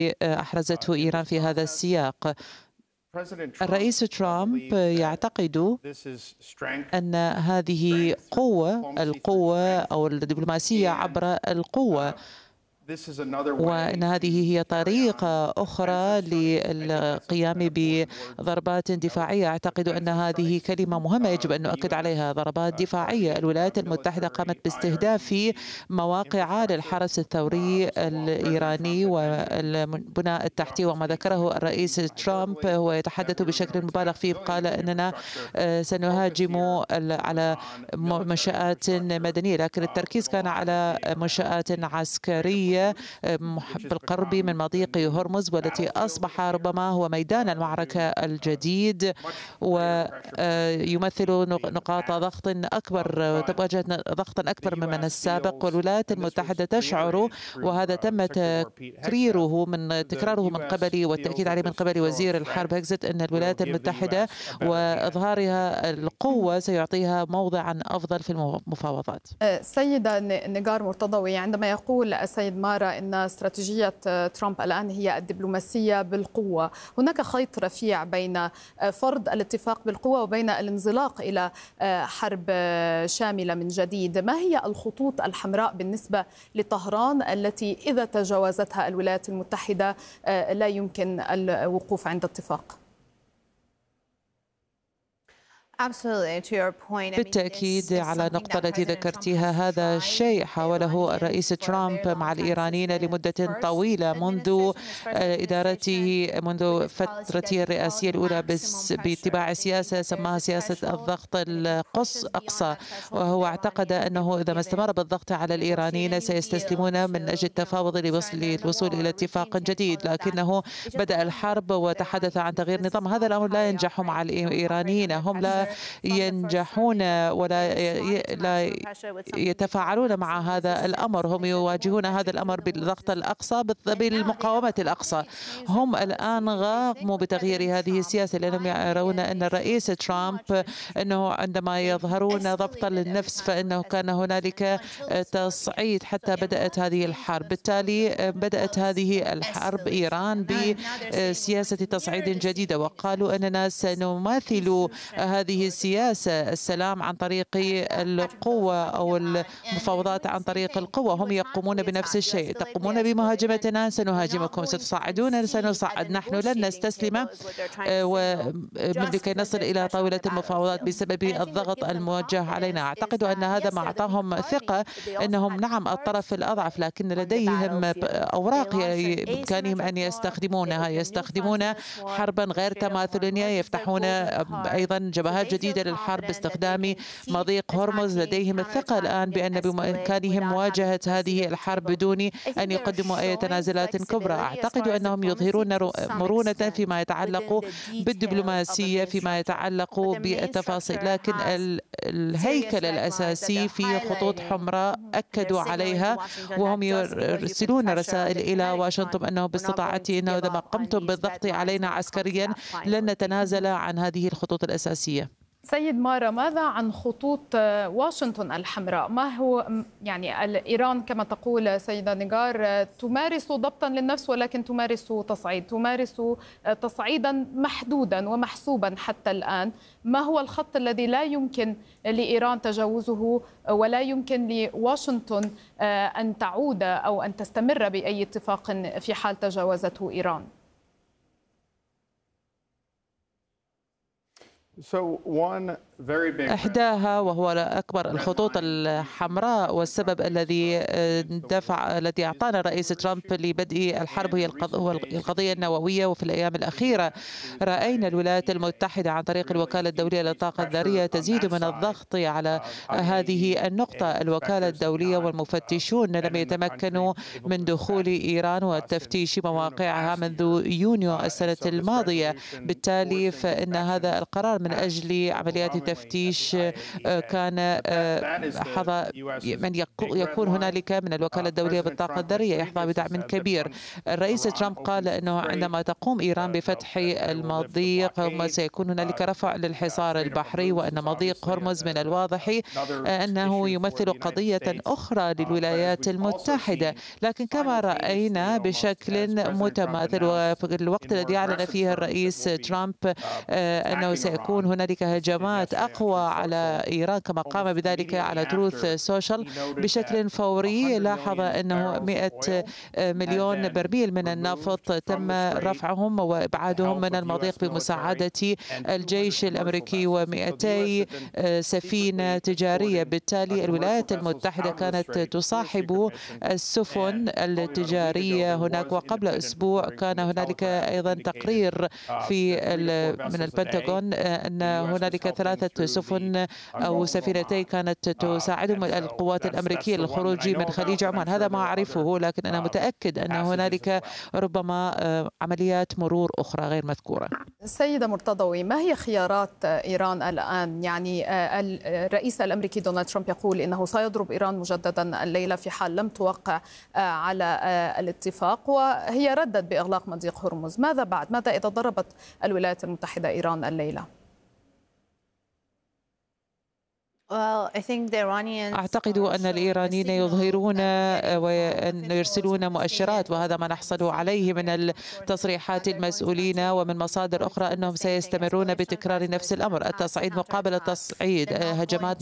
أحرزته إيران في هذا السياق. الرئيس ترامب يعتقد أن هذه القوة أو الدبلوماسية عبر القوة، وأن هذه هي طريقة أخرى للقيام بضربات دفاعية. أعتقد أن هذه كلمة مهمة يجب أن نؤكد عليها. ضربات دفاعية. الولايات المتحدة قامت باستهداف مواقع للحرس الثوري الإيراني والبناء التحتي، وما ذكره الرئيس ترامب هو يتحدث بشكل مبالغ فيه. قال أننا سنهاجم على منشآت مدنية، لكن التركيز كان على منشآت عسكرية بالقرب من مضيق هرمز، والتي أصبح ربما هو ميدان المعركة الجديد، ويمثل نقاط ضغط أكبر، تواجه ضغطا أكبر من السابق. والولايات المتحدة تشعر، وهذا تم تكراره من قبل والتأكيد عليه من قبل وزير الحرب هيكزت، أن الولايات المتحدة وإظهارها القوة سيعطيها موضعا أفضل في المفاوضات. سيدة نيغار مرتضوي، عندما يقول السيد مارا أن استراتيجية ترامب الآن هي الدبلوماسية بالقوة، هناك خيط رفيع بين فرض الاتفاق بالقوة وبين الانزلاق إلى حرب شاملة من جديد. ما هي الخطوط الحمراء بالنسبة لطهران التي إذا تجاوزتها الولايات المتحدة لا يمكن الوقوف عند اتفاق؟ بالتأكيد على النقطة التي ذكرتيها، هذا الشيء حاوله الرئيس ترامب مع الإيرانيين لمدة طويلة منذ منذ فترته الرئاسية الأولى باتباع سياسة سماها سياسة الضغط الأقصى، وهو اعتقد أنه إذا ما استمر بالضغط على الإيرانيين سيستسلمون من أجل التفاوض للوصول إلى اتفاق جديد، لكنه بدأ الحرب وتحدث عن تغيير نظام. هذا الأمر لا ينجح مع الإيرانيين، هم لا ينجحون ولا يتفاعلون مع هذا الأمر، هم يواجهون هذا الأمر بالضغط الأقصى بالمقاومة الأقصى. هم الآن قاموا بتغيير هذه السياسة لأنهم يرون أن الرئيس ترامب أنه عندما يظهرون ضبطا للنفس فإنه كان هنالك تصعيد حتى بدأت هذه الحرب. بالتالي بدأت هذه الحرب إيران بسياسة تصعيد جديدة، وقالوا أننا سنماثل هذه السياسة السلام عن طريق القوة أو المفاوضات عن طريق القوة. هم يقومون بنفس الشيء. تقومون بمهاجمتنا سنهاجمكم، ستصعدون سنصعد، نحن لن نستسلم لكي نصل إلى طاولة المفاوضات بسبب الضغط الموجه علينا. أعتقد أن هذا ما أعطاهم ثقة أنهم نعم الطرف الأضعف، لكن لديهم أوراق بإمكانهم أن يستخدمون حربا غير تماثلية، يفتحون أيضا جبهات جديدة للحرب باستخدام مضيق هرمز. لديهم الثقة الآن بأن بإمكانهم مواجهة هذه الحرب بدون أن يقدموا أي تنازلات كبرى. أعتقد أنهم يظهرون مرونة فيما يتعلق بالدبلوماسية، فيما يتعلق بالتفاصيل، لكن الهيكل الأساسي في خطوط حمراء أكدوا عليها، وهم يرسلون رسائل إلى واشنطن أنه باستطاعته أنه إذا ما قمتم بالضغط علينا عسكريا لن نتنازل عن هذه الخطوط الأساسية. سيد مارا، ماذا عن خطوط واشنطن الحمراء؟ ما هو إيران كما تقول سيدة نيغار تمارس ضبطا للنفس، ولكن تمارس تصعيدا محدودا ومحسوبا حتى الآن. ما هو الخط الذي لا يمكن لإيران تجاوزه ولا يمكن لواشنطن أن تعود أو أن تستمر بأي اتفاق في حال تجاوزته إيران؟ إحداها وهو أكبر الخطوط الحمراء، والسبب الذي أعطانا الرئيس ترامب لبدء الحرب هو القضية النووية. وفي الأيام الأخيرة رأينا الولايات المتحدة عن طريق الوكالة الدولية للطاقة الذرية تزيد من الضغط على هذه النقطة. الوكالة الدولية والمفتشون لم يتمكنوا من دخول إيران وتفتيش مواقعها منذ يونيو السنة الماضية. بالتالي فإن هذا القرار من أجل عمليات تفتيش كان حظى من يكون هنالك من الوكالة الدولية بالطاقة الذرية يحظى بدعم كبير. الرئيس ترامب قال أنه عندما تقوم إيران بفتح المضيق سيكون هنالك رفع للحصار البحري، وأن مضيق هرمز من الواضح أنه يمثل قضية أخرى للولايات المتحدة. لكن كما رأينا بشكل متماثل وفي الوقت الذي أعلن فيه الرئيس ترامب أنه سيكون هنالك هجمات أقوى على إيران كما قام بذلك على تروث سوشيال بشكل فوري، لاحظ أنه 100 مليون برميل من النفط تم رفعهم وإبعادهم من المضيق بمساعدة الجيش الأمريكي و200 سفينة تجارية. بالتالي الولايات المتحدة كانت تصاحب السفن التجارية هناك. وقبل أسبوع كان هنالك أيضا تقرير من البنتاغون أن هنالك 3 سفن أو سفينتين كانت تساعدهم القوات الأمريكية للخروج من خليج عمان. هذا ما أعرفه، لكن أنا متأكد أن هنالك ربما عمليات مرور أخرى غير مذكورة. سيدة مرتضوي، ما هي خيارات إيران الآن؟ يعني الرئيس الأمريكي دونالد ترامب يقول إنه سيضرب إيران مجددا الليلة في حال لم توقع على الاتفاق، وهي ردت بإغلاق مضيق هرمز. ماذا بعد؟ ماذا إذا ضربت الولايات المتحدة إيران الليلة؟ أعتقد أن الإيرانيين يظهرون وأن يرسلون مؤشرات، وهذا ما نحصل عليه من التصريحات المسؤولين ومن مصادر أخرى أنهم سيستمرون بتكرار نفس الأمر. التصعيد مقابل التصعيد، هجمات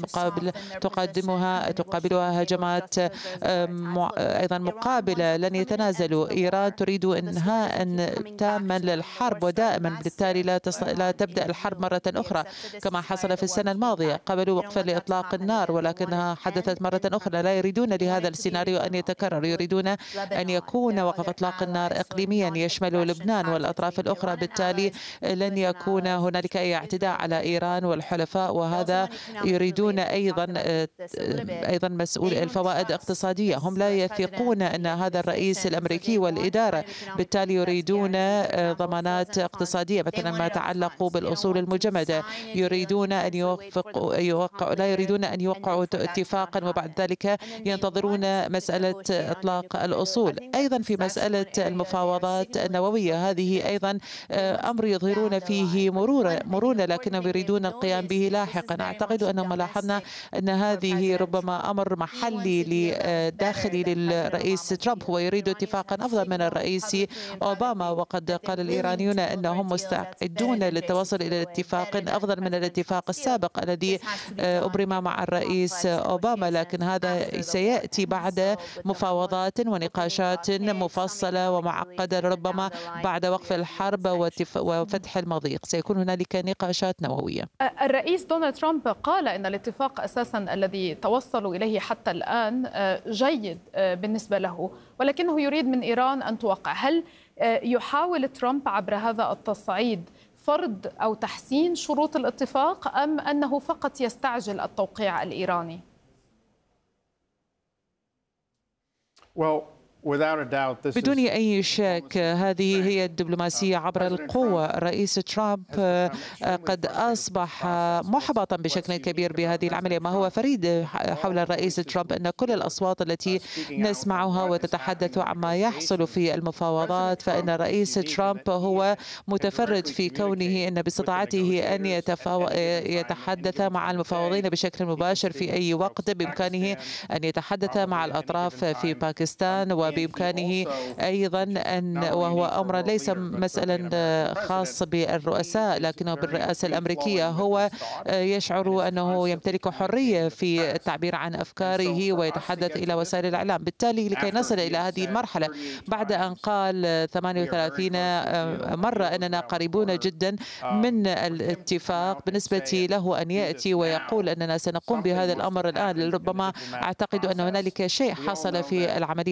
تقابلها هجمات أيضا مقابلة، لن يتنازلوا. إيران تريد إنهاء تاما للحرب ودائما، بالتالي لا تبدأ الحرب مرة أخرى كما حصل في السنة الماضية. قبلوا وقفا إطلاق النار ولكنها حدثت مرة أخرى. لا يريدون لهذا السيناريو أن يتكرر، يريدون أن يكون وقف إطلاق النار إقليميا يشمل لبنان والأطراف الأخرى. بالتالي لن يكون هنالك أي اعتداء على إيران والحلفاء، وهذا يريدون أيضا مسؤول الفوائد الاقتصادية. هم لا يثقون أن هذا الرئيس الأمريكي والإدارة، بالتالي يريدون ضمانات اقتصادية مثلا ما يتعلق بالأصول المجمدة. يريدون أن لا يريدون أن يوقعوا اتفاقا وبعد ذلك ينتظرون مسألة إطلاق الأصول. أيضا في مسألة المفاوضات النووية، هذه أيضا أمر يظهرون فيه مرونة لكنهم يريدون القيام به لاحقا. أعتقد أنهم لاحظنا أن هذه ربما أمر محلي داخلي للرئيس ترامب، هو يريد اتفاقا أفضل من الرئيس أوباما، وقد قال الإيرانيون أنهم مستعدون للتوصل إلى اتفاق أفضل من الاتفاق السابق الذي أبرم مع الرئيس أوباما، لكن هذا سيأتي بعد مفاوضات ونقاشات مفصلة ومعقدة ربما بعد وقف الحرب وفتح المضيق. سيكون هنالك نقاشات نووية. الرئيس دونالد ترامب قال إن الاتفاق أساسا الذي توصلوا إليه حتى الآن جيد بالنسبة له، ولكنه يريد من إيران أن توقع. هل يحاول ترامب عبر هذا التصعيد فرض أو تحسين شروط الاتفاق، أم أنه فقط يستعجل التوقيع الإيراني؟ بدون أي شك هذه هي الدبلوماسية عبر القوة. الرئيس ترامب قد أصبح محبطا بشكل كبير بهذه العملية. ما هو فريد حول الرئيس ترامب أن كل الأصوات التي نسمعها وتتحدث عما يحصل في المفاوضات، فإن الرئيس ترامب هو متفرد في كونه أن باستطاعته أن يتحدث مع المفاوضين بشكل مباشر في أي وقت. بإمكانه أن يتحدث مع الأطراف في باكستان، وبإمكانه أيضا وهو أمر ليس مسألة خاص بالرؤساء لكنه بالرئاسة الأمريكية، هو يشعر أنه يمتلك حرية في التعبير عن أفكاره ويتحدث إلى وسائل الإعلام. بالتالي لكي نصل إلى هذه المرحلة بعد أن قال 38 مرة أننا قريبون جدا من الاتفاق، بالنسبة له أن يأتي ويقول أننا سنقوم بهذا الأمر الآن، ربما أعتقد أن هنالك شيء حصل في العملية السياسية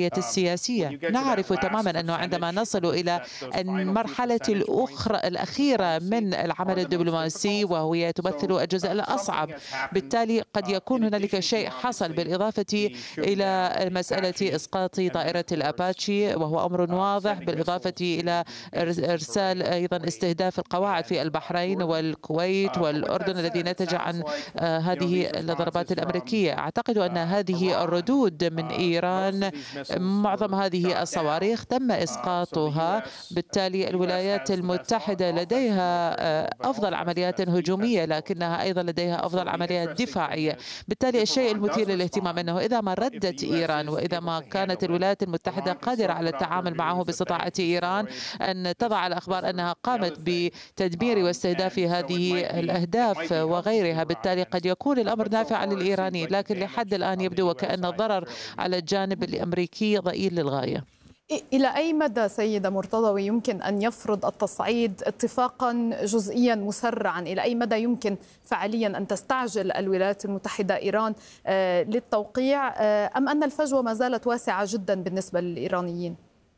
سياسية. نعرف تماما أنه عندما نصل إلى المرحلة الأخيرة من العمل الدبلوماسي وهي تمثل الجزء الأصعب، بالتالي قد يكون هنالك شيء حصل بالإضافة إلى مسألة إسقاط طائرة الأباتشي وهو أمر واضح، بالإضافة إلى إرسال أيضا استهداف القواعد في البحرين والكويت والأردن الذي نتج عن هذه الضربات الأمريكية. أعتقد أن هذه الردود من إيران، معظم هذه الصواريخ تم إسقاطها، بالتالي الولايات المتحدة لديها أفضل عمليات هجومية لكنها أيضا لديها أفضل عمليات دفاعية. بالتالي الشيء المثير للاهتمام أنه إذا ما ردت إيران وإذا ما كانت الولايات المتحدة قادرة على التعامل معه باستطاعة إيران أن تضع الأخبار أنها قامت بتدمير واستهداف هذه الأهداف وغيرها، بالتالي قد يكون الأمر نافعا للإيرانيين، لكن لحد الآن يبدو وكأن الضرر على الجانب الأمريكي ضئيل للغاية. إلى أي مدى سيدة مرتضوي يمكن أن يفرض التصعيد اتفاقا جزئيا مسرعا؟ إلى أي مدى يمكن فعليا أن تستعجل الولايات المتحدة إيران للتوقيع، أم أن الفجوة ما زالت واسعة جدا بالنسبة للإيرانيين؟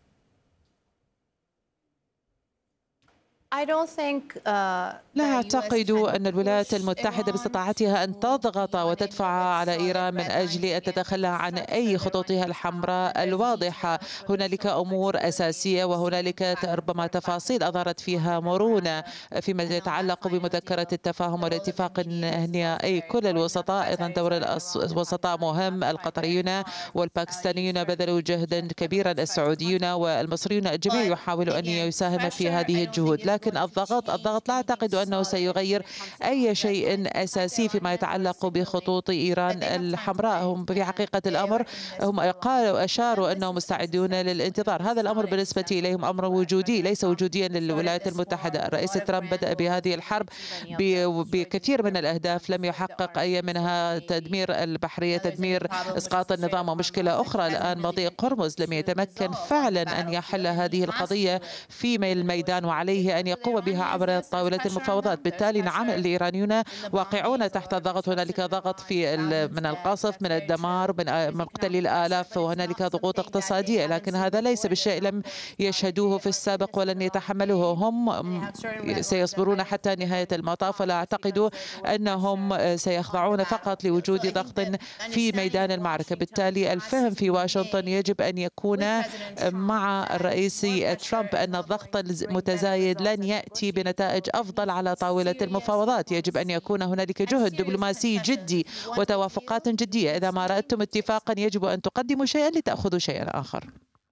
لا أعتقد أن الولايات المتحدة باستطاعتها أن تضغط وتدفع على إيران من أجل أن تتخلى عن أي خطوطها الحمراء الواضحة. هنالك أمور أساسية وهنالك ربما تفاصيل أظهرت فيها مرونة فيما يتعلق بمذكرة التفاهم والاتفاق النهائي. كل الوسطاء، أيضا دور الوسطاء مهم، القطريون والباكستانيون بذلوا جهدا كبيرا، السعوديون والمصريون، الجميع يحاول أن يساهم في هذه الجهود، لكن الضغط لا أعتقد أنه سيغير أي شيء أساسي فيما يتعلق بخطوط إيران الحمراء. هم في حقيقة الأمر هم أشاروا أنهم مستعدون للانتظار. هذا الأمر بالنسبة إليهم أمر وجودي ليس وجوديا للولايات المتحدة. الرئيس ترامب بدأ بهذه الحرب بكثير من الأهداف لم يحقق أي منها: تدمير البحرية، تدمير إسقاط النظام، ومشكلة أخرى الآن مضيق هرمز. لم يتمكن فعلا أن يحل هذه القضية في الميدان وعليه أن يقوم بها عبر طاولة المفاوضات. بالتالي نعم، الإيرانيون واقعون تحت الضغط. هنالك ضغط من القصف، من الدمار، من مقتل الآلاف، وهنالك ضغوط اقتصادية، لكن هذا ليس بالشيء لم يشهدوه في السابق ولن يتحملوه. هم سيصبرون حتى نهاية المطاف، ولا أعتقد أنهم سيخضعون فقط لوجود ضغط في ميدان المعركة. بالتالي الفهم في واشنطن يجب أن يكون مع الرئيس ترامب أن الضغط المتزايد لن يأتي بنتائج أفضل على طاولة المفاوضات. يجب أن يكون هنالك جهد دبلوماسي جدي وتوافقات جدية. إذا ما رأيتم اتفاقا يجب أن تقدموا شيئا لتأخذوا شيئا آخر.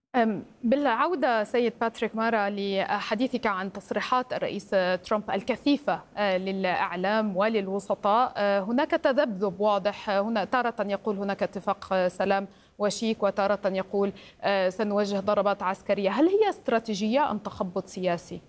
بالعودة سيد باتريك مارا لحديثك عن تصريحات الرئيس ترامب الكثيفة للإعلام وللوسطاء، هناك تذبذب واضح. هنا تارة يقول هناك اتفاق سلام وشيك، وتارة يقول سنوجه ضربات عسكرية. هل هي استراتيجية أم تخبط سياسي؟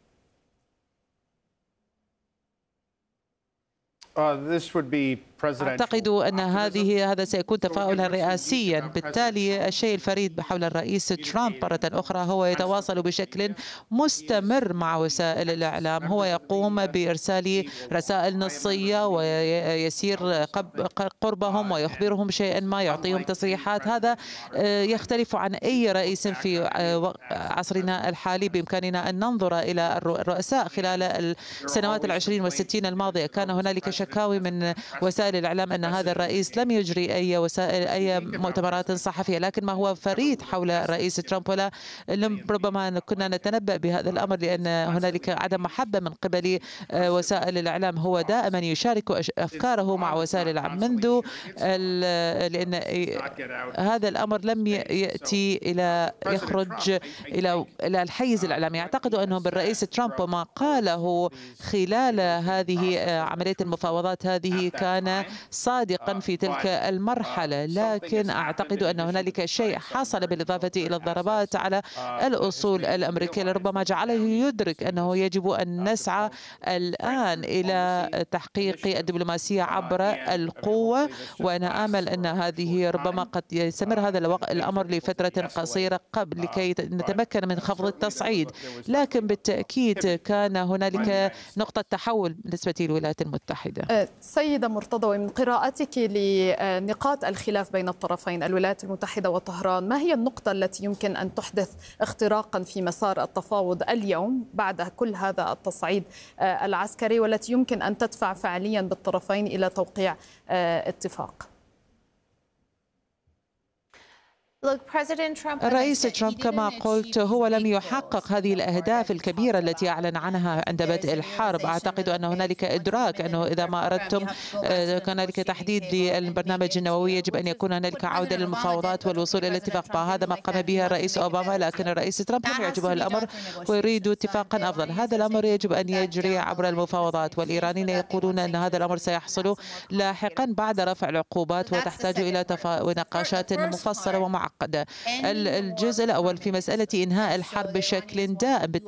أعتقد أن هذا سيكون تفاؤلا رئاسيا. بالتالي الشيء الفريد حول الرئيس ترامب مرة أخرى هو يتواصل بشكل مستمر مع وسائل الإعلام. هو يقوم بإرسال رسائل نصية ويسير قربهم ويخبرهم شيئا ما، يعطيهم تصريحات. هذا يختلف عن أي رئيس في عصرنا الحالي. بإمكاننا أن ننظر إلى الرؤساء خلال السنوات 20 و60 الماضية. كان هنالك شكاوي من وسائل الإعلام أن هذا الرئيس لم يجري أي مؤتمرات صحفية، لكن ما هو فريد حول الرئيس ترامب، ولا ربما كنا نتنبأ بهذا الأمر لأن هنالك عدم محبة من قبل وسائل الإعلام. هو دائما يشارك أفكاره مع وسائل الإعلام منذ لأن هذا الأمر لم يأتي يخرج إلى الحيز الإعلامي. أعتقد أنه بالرئيس ترامب وما قاله خلال هذه عملية المفاوضات هذه كان صادقا في تلك المرحلة، لكن أعتقد أن هنالك شيء حصل بالإضافة إلى الضربات على الأصول الأمريكية لربما جعله يدرك أنه يجب أن نسعى الآن إلى تحقيق الدبلوماسية عبر القوة. وأنا آمل أن هذه ربما قد يستمر هذا الأمر لفترة قصيرة قبل لكي نتمكن من خفض التصعيد، لكن بالتأكيد كان هنالك نقطة تحول بالنسبة للولايات المتحدة. جديدة. سيدة مرتضوي، من قراءتك لنقاط الخلاف بين الطرفين الولايات المتحدة وطهران، ما هي النقطة التي يمكن أن تحدث اختراقا في مسار التفاوض اليوم بعد كل هذا التصعيد العسكري، والتي يمكن أن تدفع فعليا بالطرفين إلى توقيع اتفاق؟ الرئيس ترامب كما قلت هو لم يحقق هذه الأهداف الكبيرة التي أعلن عنها عند بدء الحرب. أعتقد أن هنالك إدراك أنه إذا ما أردتم هنالك تحديد للبرنامج النووي يجب أن يكون هنالك عودة للمفاوضات والوصول إلى اتفاق. هذا ما قام به الرئيس أوباما، لكن الرئيس ترامب لم يعجبه الأمر ويريد اتفاقا أفضل. هذا الأمر يجب أن يجري عبر المفاوضات، والإيرانيين يقولون أن هذا الأمر سيحصل لاحقا بعد رفع العقوبات وتحتاج إلى نقاشات مفصلة ومعقدة. الجزء الأول في مسألة إنهاء الحرب بشكل دائم